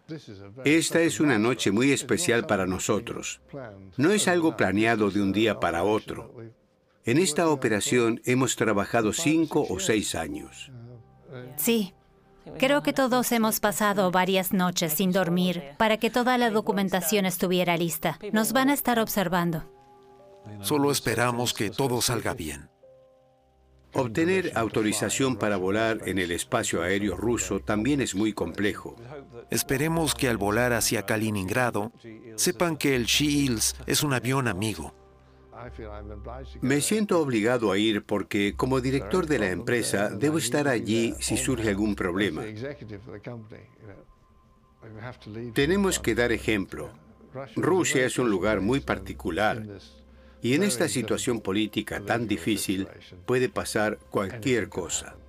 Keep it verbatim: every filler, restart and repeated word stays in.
Esta es una noche muy especial para nosotros. No es algo planeado de un día para otro. En esta operación hemos trabajado cinco o seis años. Sí. Creo que todos hemos pasado varias noches sin dormir para que toda la documentación estuviera lista. Nos van a estar observando. Solo esperamos que todo salga bien. Obtener autorización para volar en el espacio aéreo ruso también es muy complejo. Esperemos que al volar hacia Kaliningrado, sepan que el She-Eels es un avión amigo. Me siento obligado a ir porque, como director de la empresa, debo estar allí si surge algún problema. Tenemos que dar ejemplo. Rusia es un lugar muy particular. Y en esta situación política tan difícil puede pasar cualquier cosa.